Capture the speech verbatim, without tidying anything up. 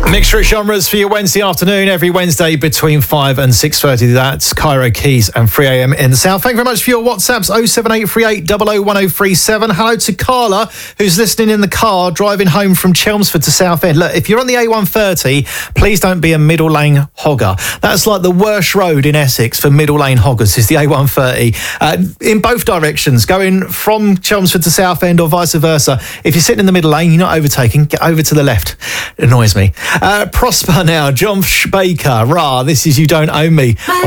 Mixture of genres for your Wednesday afternoon, every Wednesday between five and six thirty. That's Cairo Keys and three a.m. in the South. Thank you very much for your WhatsApps, oh seven eight three eight zero zero one oh three seven. Hello to Carla, who's listening in the car, driving home from Chelmsford to Southend. Look, if you're on the A one thirty, please don't be a middle lane hogger. That's like the worst road in Essex for middle lane hoggers, is the A one thirty. Uh, in both directions, going from Chelmsford to Southend or vice versa. If you're sitting in the middle lane, you're not overtaking, get over to the left. It annoys me. Uh, Prosper now, John Baker, rah, this is You Don't Own Me.